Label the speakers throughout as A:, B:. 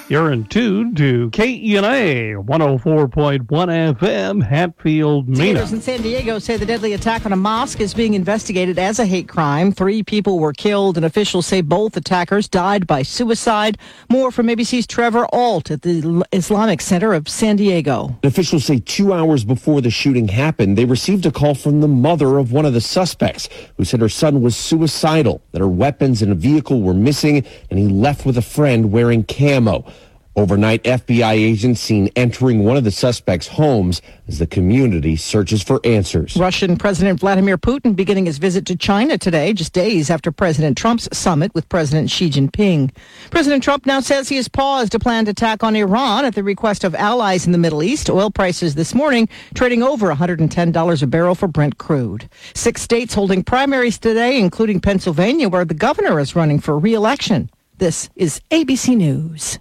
A: You're in tune to KENA 104.1 FM, Hatfield, Mena.
B: Investigators in San Diego say the deadly attack on a mosque is being investigated as a hate crime. 3 people were killed, and officials say both attackers died by suicide. More from ABC's Trevor Ault at the Islamic Center of San Diego.
C: Officials say 2 hours before the shooting happened, they received a call from the mother of one of the suspects who said her son was suicidal, that her weapons and a vehicle were missing, and he left with a friend wearing camo. Overnight, FBI agents seen entering one of the suspects' homes as the community searches for answers.
B: Russian President Vladimir Putin beginning his visit to China today, just days after President Trump's summit with President Xi Jinping. President Trump now says he has paused a planned attack on Iran at the request of allies in the Middle East. Oil prices this morning trading over $110 a barrel for Brent crude. 6 states holding primaries today, including Pennsylvania, where the governor is running for re-election. This is ABC News.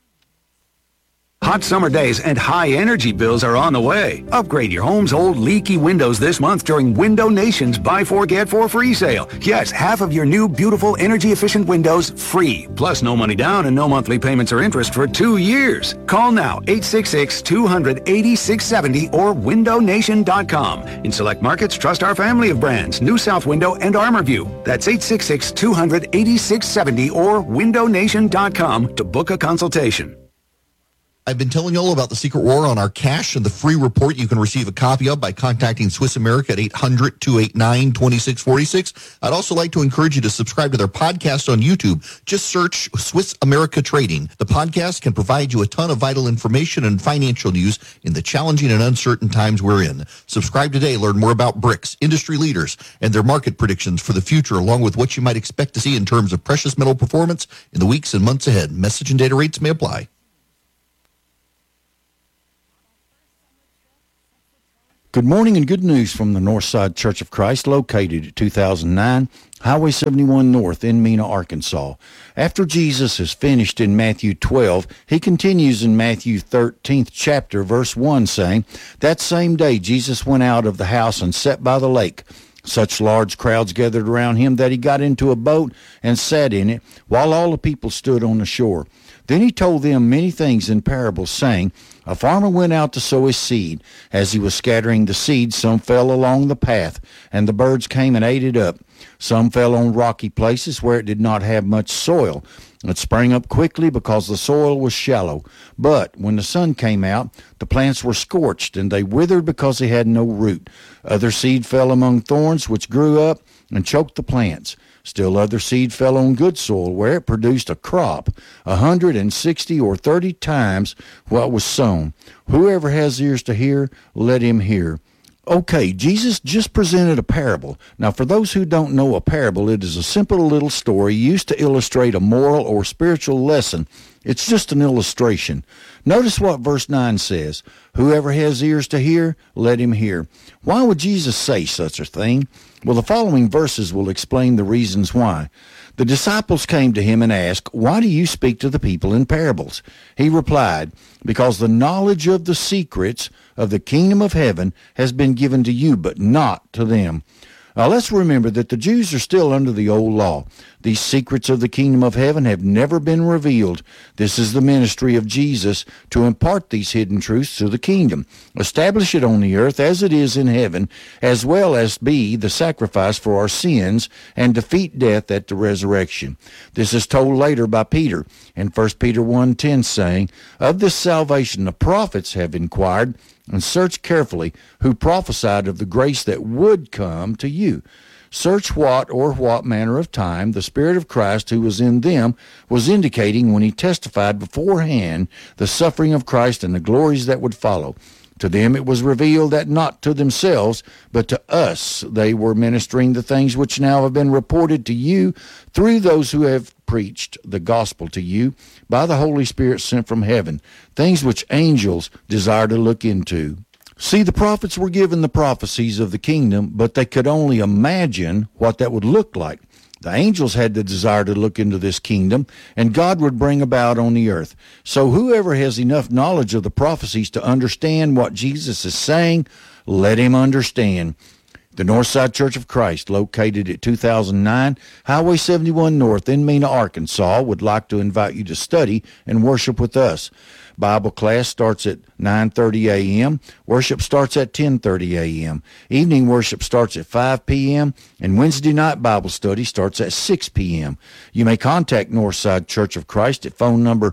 D: Hot summer days and high energy bills are on the way. Upgrade your home's old leaky windows this month during Window Nation's Buy 4 Get 4 free sale. Yes, half of your new beautiful energy efficient windows free. Plus no money down and no monthly payments or interest for 2 years. Call now 866-200-8670 or windownation.com. In select markets, trust our family of brands, New South Window and ArmorView. That's 866-200-8670 or windownation.com to book a consultation.
E: I've been telling you all about the secret war on our cash and the free report you can receive a copy of by contacting Swiss America at 800-289-2646. I'd also like to encourage you to subscribe to their podcast on YouTube. Just search Swiss America Trading. The podcast can provide you a ton of vital information and financial news in the challenging and uncertain times we're in. Subscribe today. Learn more about BRICS, industry leaders, and their market predictions for the future, along with what you might expect to see in terms of precious metal performance in the weeks and months ahead. Message and data rates may apply.
F: Good morning and good news from the Northside Church of Christ, located at 2009 Highway 71 North in Mena, Arkansas. After Jesus is finished in Matthew 12, he continues in Matthew 13th chapter, verse 1, saying, "That same day Jesus went out of the house and sat by the lake. Such large crowds gathered around him that he got into a boat and sat in it, while all the people stood on the shore. Then he told them many things in parables, saying, A farmer went out to sow his seed. As he was scattering the seed, some fell along the path, and the birds came and ate it up. Some fell on rocky places where it did not have much soil. It sprang up quickly because the soil was shallow. But when the sun came out, the plants were scorched, and they withered because they had no root. Other seed fell among thorns, which grew up and choked the plants. Still other seed fell on good soil, where it produced a crop, 160 or 30 times what was sown. Whoever has ears to hear, let him hear." Okay, Jesus just presented a parable. Now, for those who don't know a parable, it is a simple little story used to illustrate a moral or spiritual lesson. It's just an illustration. Notice what verse 9 says. Whoever has ears to hear, let him hear. Why would Jesus say such a thing? Well, the following verses will explain the reasons why. The disciples came to him and asked, "Why do you speak to the people in parables?" He replied, "Because the knowledge of the secrets of the kingdom of heaven has been given to you, but not to them." Now, let's remember that the Jews are still under the old law. These secrets of the kingdom of heaven have never been revealed. This is the ministry of Jesus, to impart these hidden truths to the kingdom, establish it on the earth as it is in heaven, as well as be the sacrifice for our sins and defeat death at the resurrection. This is told later by Peter in 1 Peter 1:10, saying, "Of this salvation the prophets have inquired and searched carefully, who prophesied of the grace that would come to you. Search what manner of time the Spirit of Christ who was in them was indicating when he testified beforehand the suffering of Christ and the glories that would follow. To them it was revealed that not to themselves, but to us they were ministering the things which now have been reported to you through those who have preached the gospel to you by the Holy Spirit sent from heaven, things which angels desire to look into." See, the prophets were given the prophecies of the kingdom, but they could only imagine what that would look like. The angels had the desire to look into this kingdom, and God would bring about on the earth. So whoever has enough knowledge of the prophecies to understand what Jesus is saying, let him understand. The Northside Church of Christ, located at 2009 Highway 71 North in Mena, Arkansas, would like to invite you to study and worship with us. Bible class starts at 9:30 a.m. Worship starts at 10:30 a.m. Evening worship starts at 5 p.m. and Wednesday night Bible study starts at 6 p.m. You may contact Northside Church of Christ at phone number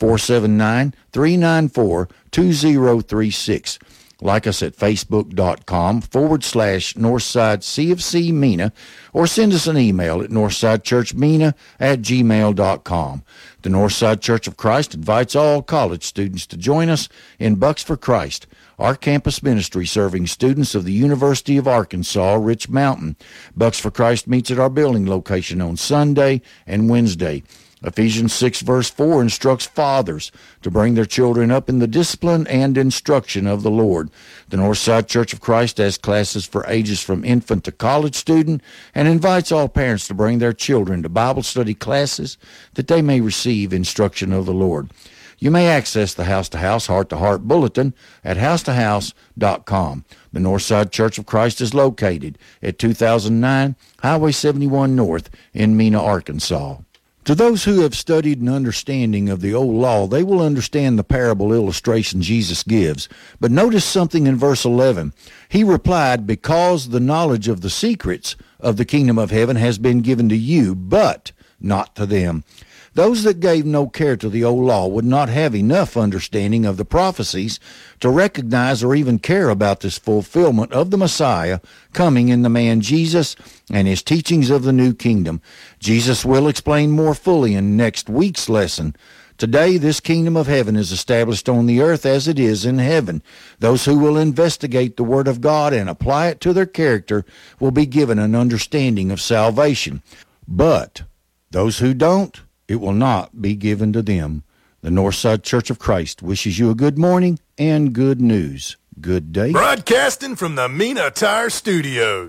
F: 479-394-2036. Like us at facebook.com/Northside CFC Mena, or send us an email at northsidechurchmena@gmail.com. The Northside Church of Christ invites all college students to join us in Bucks for Christ, our campus ministry serving students of the University of Arkansas, Rich Mountain. Bucks for Christ meets at our building location on Sunday and Wednesday. Ephesians 6 verse 4 instructs fathers to bring their children up in the discipline and instruction of the Lord. The Northside Church of Christ has classes for ages from infant to college student and invites all parents to bring their children to Bible study classes that they may receive instruction of the Lord. You may access the house-to-house, heart-to-heart bulletin at housetohouse.com. The Northside Church of Christ is located at 2009 Highway 71 North in Mena, Arkansas. To those who have studied an understanding of the old law, they will understand the parable illustration Jesus gives. But notice something in verse 11. He replied, "Because the knowledge of the secrets of the kingdom of heaven has been given to you, but not to them." Those that gave no care to the old law would not have enough understanding of the prophecies to recognize or even care about this fulfillment of the Messiah coming in the man Jesus and his teachings of the new kingdom. Jesus will explain more fully in next week's lesson. Today, this kingdom of heaven is established on the earth as it is in heaven. Those who will investigate the Word of God and apply it to their character will be given an understanding of salvation. But those who don't, it will not be given to them. The Northside Church of Christ wishes you a good morning and good news. Good day.
G: Broadcasting from the Mena Tire Studios.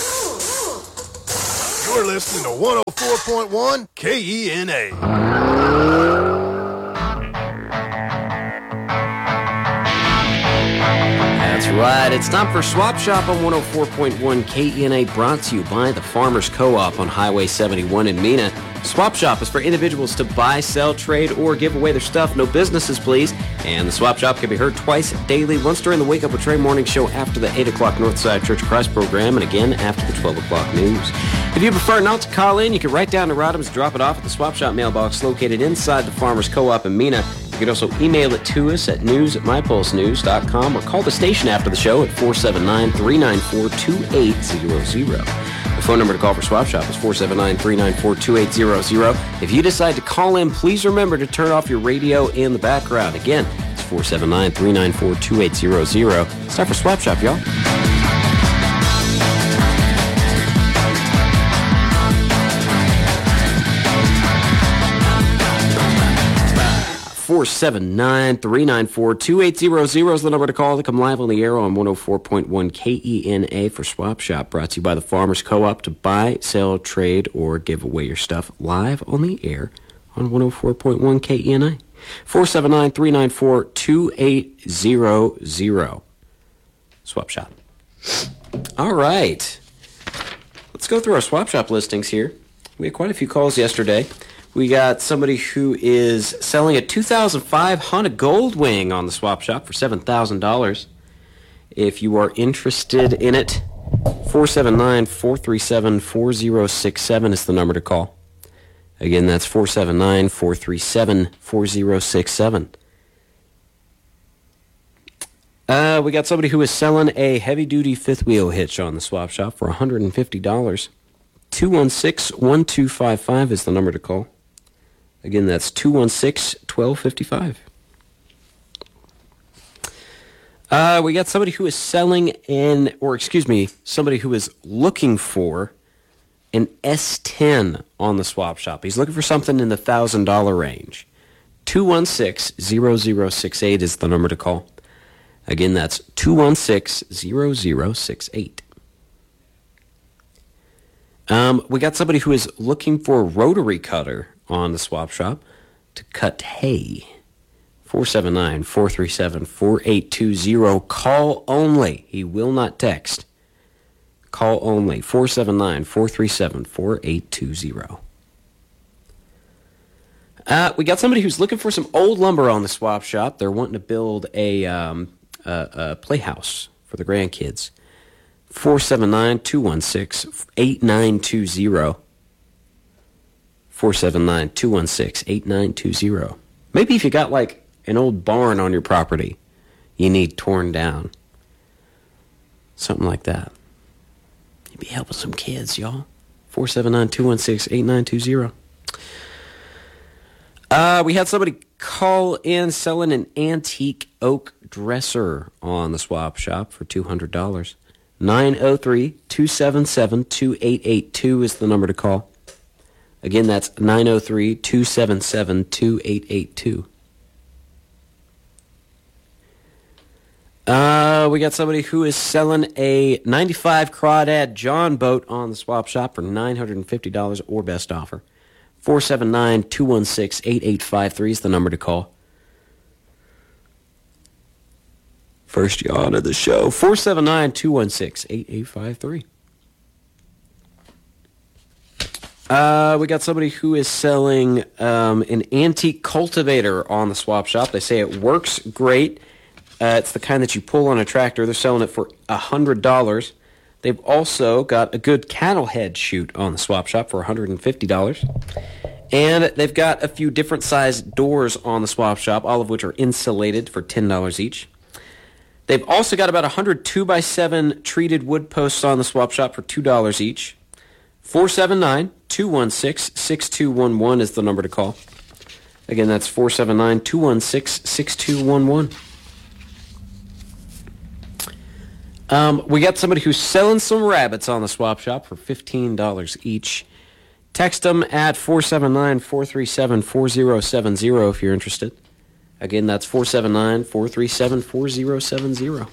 G: You're listening to 104.1 KENA.
H: That's right. It's time for Swap Shop on 104.1 KENA, brought to you by the Farmers Co-op on Highway 71 in Mena. Swap Shop is for individuals to buy, sell, trade, or give away their stuff. No businesses, please. And the Swap Shop can be heard twice daily, once during the Wake Up with Trey morning show after the 8 o'clock Northside Church of Christ program, and again after the 12 o'clock news. If you prefer not to call in, you can write down the items, drop it off at the Swap Shop mailbox located inside the Farmers Co-op in Mena. You can also email it to us at news@mypulsenews.com or call the station after the show at 479-394-2800. The phone number to call for Swap Shop is 479-394-2800. If you decide to call in, please remember to turn off your radio in the background. Again, it's 479-394-2800. It's time for Swap Shop, y'all. 479-394-2800 is the number to call to come live on the air on 104.1 KENA for Swap Shop, brought to you by the Farmers Co-op to buy, sell, trade, or give away your stuff live on the air on 104.1 KENA. 479-394-2800. Swap Shop. All right. Let's go through our Swap Shop listings here. We had quite a few calls yesterday. We got somebody who is selling a 2005 Honda Goldwing on the Swap Shop for $7,000. If you are interested in it, 479-437-4067 is the number to call. Again, that's 479-437-4067. We got somebody who is selling a heavy-duty fifth wheel hitch on the Swap Shop for $150. 216-1255 is the number to call. Again, that's 216-1255. We got somebody who is selling somebody who is looking for an S10 on the Swap Shop. He's looking for something in the $1,000 range. 216-0068 is the number to call. Again, that's 216-0068. We got somebody who is looking for a rotary cutter on the Swap Shop to cut hay. 479-437-4820. Call only. He will not text. Call only 479-437-4820. We got somebody who's looking for some old lumber on the swap shop. They're wanting to build a playhouse for the grandkids. 479-216-8920. 479-216-8920. Maybe if you got like an old barn on your property you need torn down. Something like that. You'd be helping some kids, y'all. 479-216-8920. We had somebody call in selling an antique oak dresser on the swap shop for $200. 903-277-2882 is the number to call. Again, that's 903-277-2882. We got somebody who is selling a 95 Crawdad John boat on the swap shop for $950 or best offer. 479-216-8853 is the number to call. First yawn of the show, 479-216-8853. We got somebody who is selling an antique cultivator on the swap shop. They say it works great. It's the kind that you pull on a tractor. They're selling it for $100. They've also got a good cattle head chute on the swap shop for $150. And they've got a few different sized doors on the swap shop, all of which are insulated for $10 each. They've also got about 100 2x7 treated wood posts on the swap shop for $2 each. 479-216-6211 is the number to call. Again, that's 479-216-6211. We got somebody who's selling some rabbits on the swap shop for $15 each. Text them at 479-437-4070 if you're interested. Again, that's 479-437-4070.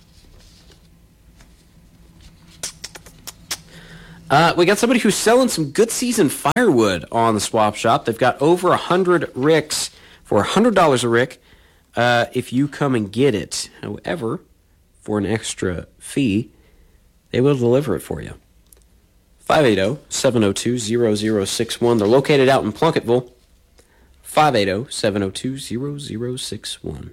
H: We got somebody who's selling some good season firewood on the swap shop. They've got over 100 ricks for $100 a rick if you come and get it. However, for an extra fee, they will deliver it for you. 580-702-0061. They're located out in Plunketville. 580-702-0061.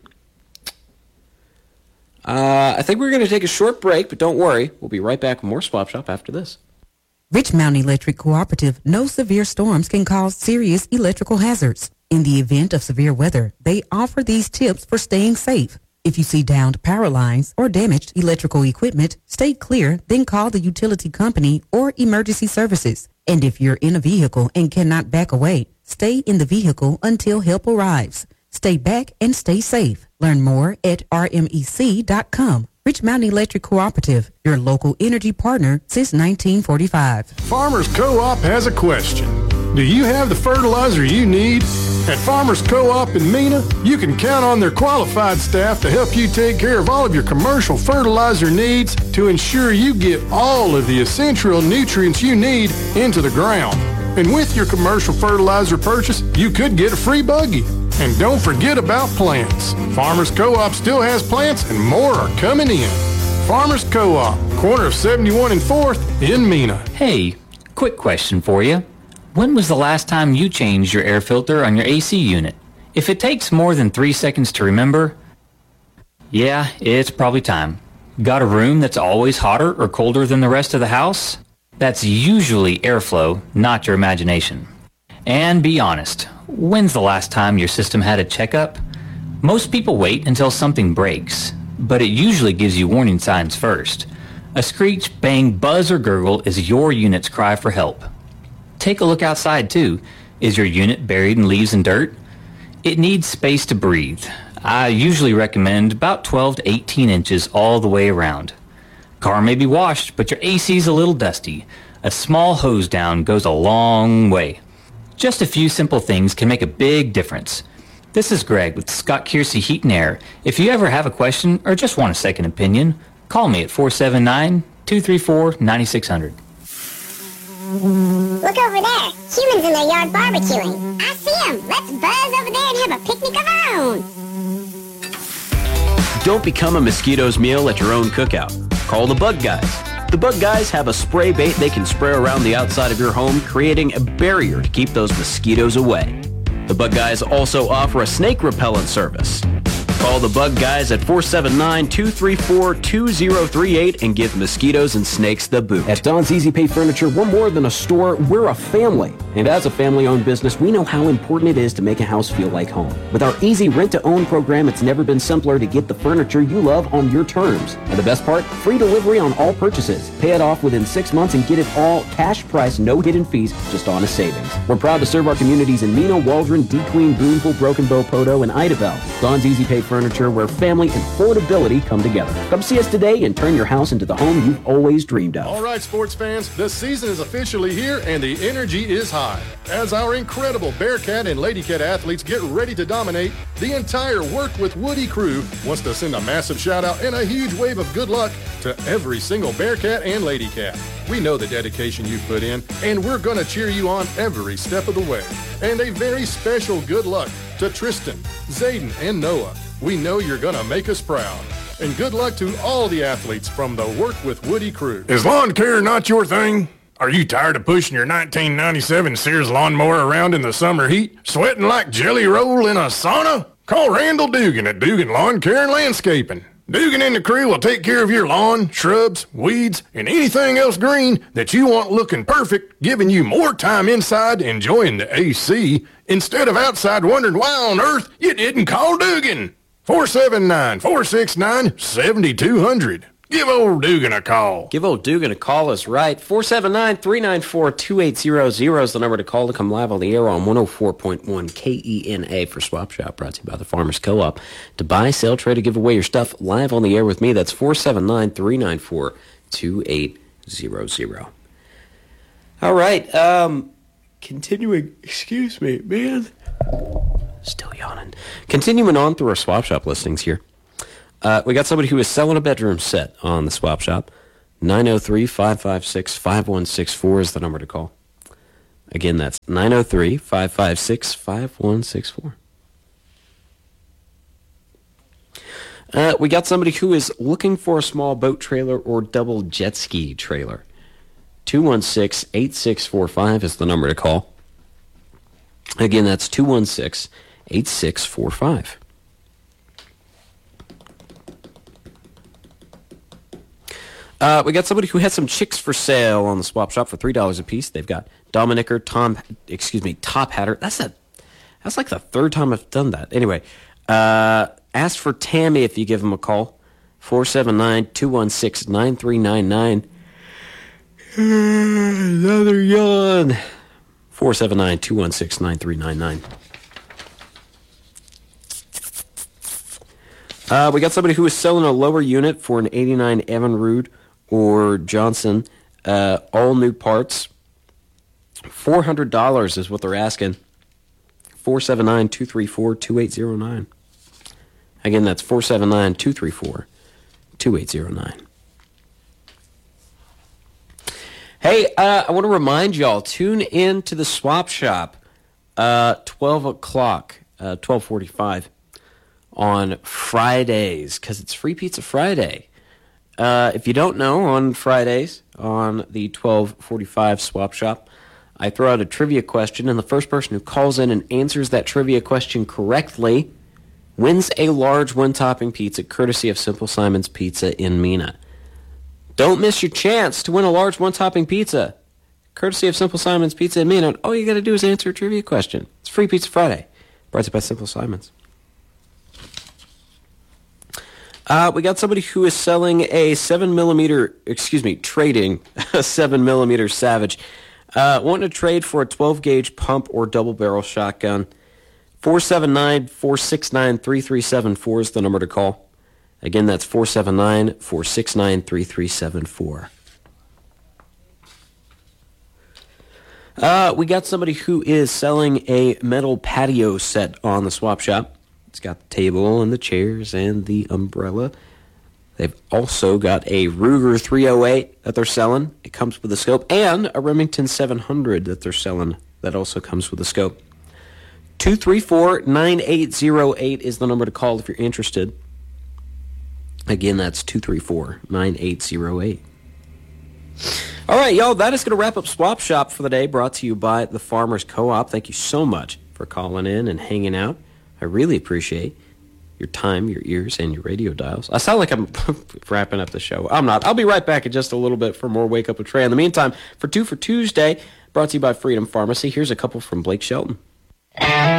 H: I think we're going to take a short break, but don't worry. We'll be right back with more Swap Shop after this.
I: Rich Mountain Electric Cooperative knows severe storms can cause serious electrical hazards. In the event of severe weather, they offer these tips for staying safe. If you see downed power lines or damaged electrical equipment, stay clear, then call the utility company or emergency services. And if you're in a vehicle and cannot back away, stay in the vehicle until help arrives. Stay back and stay safe. Learn more at rmec.com. Rich Mountain Electric Cooperative, your local energy partner since 1945.
G: Farmers Co-op has a question. Do you have the fertilizer you need? At Farmers Co-op in Mena, you can count on their qualified staff to help you take care of all of your commercial fertilizer needs to ensure you get all of the essential nutrients you need into the ground. And with your commercial fertilizer purchase, you could get a free buggy. And don't forget about plants. Farmers Co-op still has plants and more are coming in. Farmers Co-op, corner of 71 and 4th in Mena.
J: Hey, quick question for you. When was the last time you changed your air filter on your AC unit? If it takes more than 3 seconds to remember, yeah, it's probably time. Got a room that's always hotter or colder than the rest of the house? That's usually airflow, not your imagination. And be honest, when's the last time your system had a checkup? Most people wait until something breaks, but it usually gives you warning signs first. A screech, bang, buzz, or gurgle is your unit's cry for help. Take a look outside, too. Is your unit buried in leaves and dirt? It needs space to breathe. I usually recommend about 12 to 18 inches all the way around. Car may be washed, but your AC's a little dusty. A small hose down goes a long way. Just a few simple things can make a big difference. This is Greg with Scott Kiersey Heat and Air. If you ever have a question or just want a second opinion, call me at 479-234-9600.
K: Look over there. Humans in their yard barbecuing. I see them. Let's buzz over there and have a picnic of our own.
H: Don't become a mosquito's meal at your own cookout. Call the Bug Guys. The Bug Guys have a spray bait they can spray around the outside of your home, creating a barrier to keep those mosquitoes away. The Bug Guys also offer a snake repellent service. Call the Bug Guys at 479-234-2038 and give mosquitoes and snakes the boot. At Don's Easy Pay Furniture, we're more than a store, we're a family. And as a family-owned business, we know how important it is to make a house feel like home. With our easy rent-to-own program, it's never been simpler to get the furniture you love on your terms. And the best part? Free delivery on all purchases. Pay it off within 6 months and get it all cash price, no hidden fees, just honest savings. We're proud to serve our communities in Mena, Waldron, D. Queen, Boonville, Broken Bow, Poteau, and Idabel. Don's Easy Pay Furniture, where family and affordability come together. Come see us today and turn your house into the home you've always dreamed of.
G: All right, sports fans, the season is officially here and the energy is high. As our incredible Bearcat and Ladycat athletes get ready to dominate, the entire Work with Woody crew wants to send a massive shout out and a huge wave of good luck to every single Bearcat and Ladycat. We know the dedication you've put in, and we're going to cheer you on every step of the way. And a very special good luck to Tristan, Zayden, and Noah. We know you're going to make us proud. And good luck to all the athletes from the Work with Woody crew.
L: Is lawn care not your thing? Are you tired of pushing your 1997 Sears lawnmower around in the summer heat, sweating like Jelly Roll in a sauna? Call Randall Dugan at Dugan Lawn Care and Landscaping. Dugan and the crew will take care of your lawn, shrubs, weeds, and anything else green that you want looking perfect, giving you more time inside enjoying the AC instead of outside wondering why on earth you didn't call Dugan. 479-469-7200. Give old Dugan a call.
H: Give old Dugan a call is right. 479-394-2800 is the number to call to come live on the air on 104.1 KENA for Swap Shop, brought to you by the Farmers Co-op. To buy, sell, trade, or give away your stuff live on the air with me, that's 479-394-2800. All right, continuing, excuse me, man. Still yawning. Continuing on through our Swap Shop listings here. We got somebody who is selling a bedroom set on the Swap Shop. 903-556-5164 is the number to call. Again, that's 903-556-5164. We got somebody who is looking for a small boat trailer or double jet ski trailer. 216-8645 is the number to call. Again, that's 216-8645. We got somebody who has some chicks for sale on the Swap Shop for $3 a piece. They've got Dominicker, Top Hatter. That's like the third time I've done that. Anyway, ask for Tammy if you give them a call. 479-216-9399. Another yawn. 479-216-9399. We got somebody who is selling a lower unit for an 89 Evinrude or Johnson, all new parts. $400 is what they're asking. 479-234-2809. Again, that's 479-234-2809. Hey, I want to remind y'all, tune in to the Swap Shop, 12 o'clock, 12:45 on Fridays, because it's Free Pizza Friday. If you don't know, on Fridays, on the 12:45 Swap Shop, I throw out a trivia question, and the first person who calls in and answers that trivia question correctly wins a large one-topping pizza, courtesy of Simple Simon's Pizza in Mena. Don't miss your chance to win a large one-topping pizza, courtesy of Simple Simon's Pizza in Mena. All you got to do is answer a trivia question. It's Free Pizza Friday, brought to you by Simple Simon's. We got somebody who is selling a trading a 7mm Savage. Wanting to trade for a 12-gauge pump or double-barrel shotgun. 479-469-3374 is the number to call. Again, that's 479-469-3374. We got somebody who is selling a metal patio set on the Swap Shop. It's got the table and the chairs and the umbrella. They've also got a Ruger 308 that they're selling. It comes with a scope, and a Remington 700 that they're selling that also comes with a scope. 234-9808 is the number to call if you're interested. Again, that's 234-9808. All right, y'all, that is going to wrap up Swap Shop for the day, brought to you by the Farmers Co-op. Thank you so much for calling in and hanging out. I really appreciate your time, your ears, and your radio dials. I sound like I'm wrapping up the show. I'm not. I'll be right back in just a little bit for more Wake Up with Trey. In the meantime, for 2 for Tuesday, brought to you by Freedom Pharmacy, here's a couple from Blake Shelton.